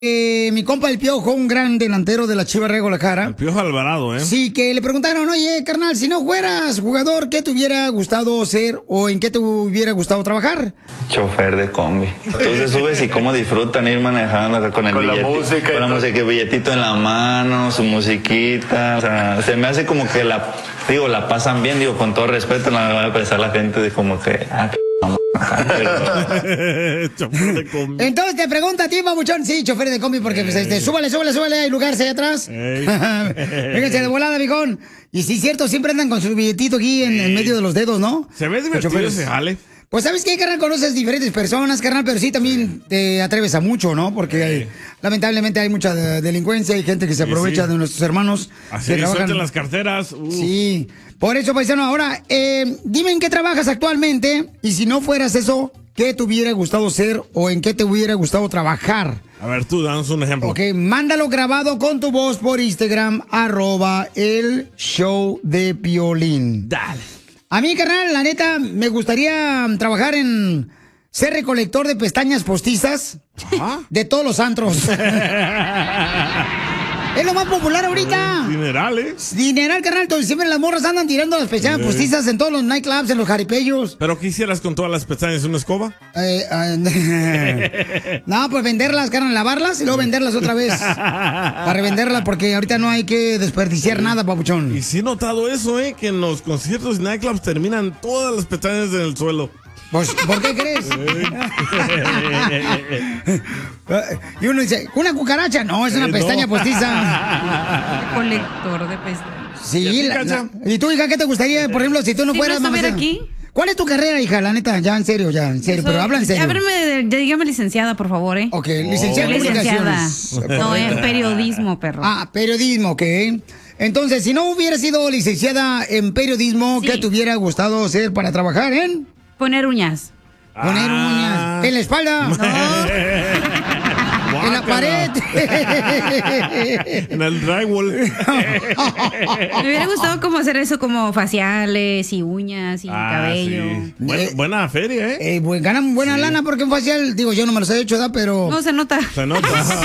Mi compa el Piojo, un gran delantero de la Chivas Rayadas Guadalajara. El Piojo Alvarado, ¿eh? Sí, que le preguntaron, oye, carnal, si no fueras jugador, ¿qué te hubiera gustado ser o en qué te hubiera gustado trabajar? Chofer de combi. Entonces subes y cómo disfrutan ir manejando acá con el billete, la música. con la música, el billetito en la mano, su musiquita. O sea, se me hace como que la pasan bien, digo, con todo respeto, no me va a pensar la gente de como que, Chofer de combi. Entonces te pregunta a ti, babuchón, sí, chofer de combi, porque pues, súbale, hay lugar allá atrás. Véngase de volada, viejón. Y sí, cierto, siempre andan con su billetito aquí en medio de los dedos, ¿no? Se ve divertido ese jale. Pues sabes que, carnal, conoces diferentes personas, carnal, pero sí también te atreves a mucho, ¿no? Porque lamentablemente hay mucha delincuencia, hay gente que se aprovecha de nuestros hermanos. Así que suelten las carteras. Sí, por eso, paisano, ahora, dime en qué trabajas actualmente y si no fueras eso, ¿qué te hubiera gustado ser o en qué te hubiera gustado trabajar? A ver, tú, danos un ejemplo. Ok, mándalo grabado con tu voz por Instagram, @el_show_de_Piolín. Dale. A mí, carnal, la neta, me gustaría trabajar en ser recolector de pestañas postizas de todos los antros. Es lo más popular ahorita. Dineral, ¿eh? Dineral, carnal. Entonces, siempre las morras andan tirando las pestañas postizas en todos los nightclubs, en los jaripellos. ¿Pero qué hicieras con todas las pestañas? ¿Una escoba? No, pues venderlas, carnal, lavarlas y luego venderlas otra vez. Para revenderlas, porque ahorita no hay que desperdiciar nada, papuchón. Y sí he notado eso, que en los conciertos y nightclubs terminan todas las pestañas en el suelo. Pues, ¿por qué crees? Y uno dice, ¿una cucaracha? No, es una pestaña postiza. Colector de pestañas. Sí, ¿y tú, hija, qué te gustaría, por ejemplo, si tú no fueras mamá? Aquí? ¿Cuál es tu carrera, hija? La neta, ya en serio, pero habla en serio. Dígame licenciada, por favor, ¿eh? Ok, licenciada en comunicaciones. No, en periodismo, perro. Ah, periodismo, ok. Entonces, si no hubieras sido licenciada en periodismo, ¿qué te hubiera gustado ser para trabajar en? Poner uñas. Poner uñas. ¿En la espalda? No. En la pared. En el drywall. Me hubiera gustado como hacer eso, como faciales y uñas y cabello. Sí. Buena feria, ¿eh? Ganan buena lana porque un facial, digo, yo no me los he hecho, ¿verdad? Pero... No, se nota. Se nota.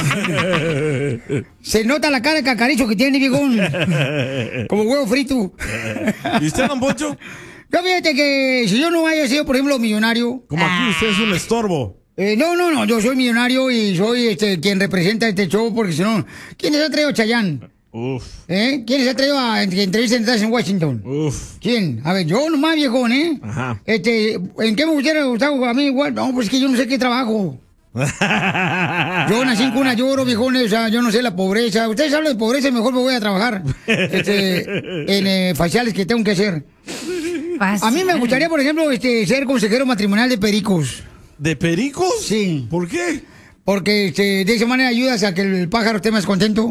Se nota la cara de cacaricho que tiene, viejón. Como huevo frito. ¿Y usted, don Poncho? Yo fíjate que si yo no haya sido, por ejemplo, millonario... Como aquí usted es un estorbo. No, yo soy millonario y soy quien representa este show, porque si no, ¿quiénes ha traído Chayanne? Uf. ¿Quiénes ha traído a entrevistas en Washington? Uf. ¿Quién? A ver, yo nomás, viejón, Ajá. ¿En qué me hubiera gustado a mí igual? No, pues es que yo no sé qué trabajo. Yo nací en cuna de oro, viejón, o sea, yo no sé la pobreza. Ustedes hablan de pobreza, mejor me voy a trabajar en faciales que tengo que hacer. A mí me gustaría, por ejemplo, ser consejero matrimonial de pericos. ¿De pericos? Sí. ¿Por qué? Porque de esa manera ayudas a que el pájaro esté más contento.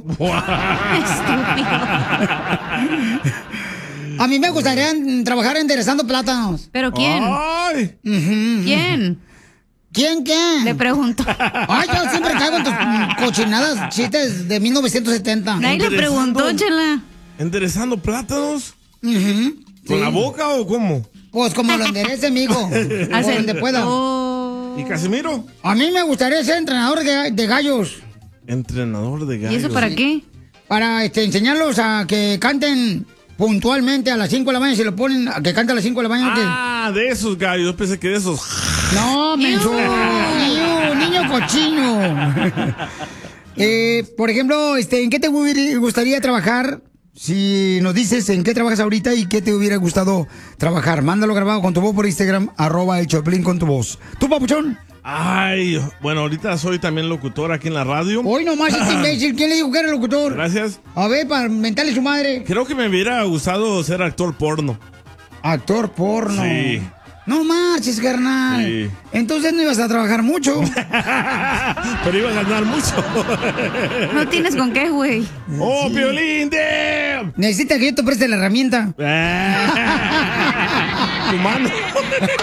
A mí me gustaría trabajar enderezando plátanos. ¿Pero quién? ¡Ay! ¿Quién? ¿Quién? Le pregunto. Ay, yo siempre caigo en tus cochinadas chistes de 1970. Nadie le preguntó, chela. ¿Enderezando plátanos? ¿Con la Sí. boca o cómo? Pues como lo enderece, mijo. Por donde pueda. ¿Y Casimiro? A mí me gustaría ser entrenador de gallos. Entrenador de gallos. ¿Y eso para qué? Para enseñarlos a que canten puntualmente a las 5 de la mañana. Se lo ponen a que cante a las 5 de la mañana. De esos gallos. Yo pensé que de esos. No, menso. Niño cochino. Por ejemplo, ¿en qué te gustaría trabajar? Si nos dices en qué trabajas ahorita y qué te hubiera gustado trabajar, mándalo grabado con tu voz por Instagram, @el Choplin con tu voz. ¿Tú, papuchón? Ay, bueno, ahorita soy también locutor aquí en la radio. Hoy nomás este imbécil, ¿quién le dijo que era locutor? Gracias. A ver, para mentarle su madre. Creo que me hubiera gustado ser actor porno. Actor porno. Sí. No marches, carnal. Sí. Entonces no ibas a trabajar mucho. Pero iba a ganar mucho. No tienes con qué, güey. ¡Oh, Piolín! ¡Damn! Necesita que yo te preste la herramienta. Tu mano.